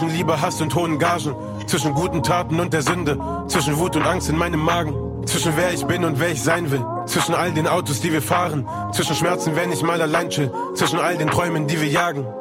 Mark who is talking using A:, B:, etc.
A: Liebe, Hass und hohen Gagen, zwischen guten Taten und der Sünde, zwischen Wut und Angst in meinem Magen, zwischen wer ich bin und wer ich sein will, zwischen all den Autos, die wir fahren, zwischen Schmerzen, wenn ich mal allein chill, zwischen all den Träumen, die wir jagen.